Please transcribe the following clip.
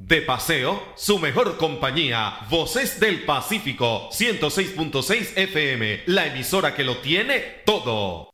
De paseo, su mejor compañía. Voces del Pacífico, 106.6 FM, la emisora que lo tiene todo.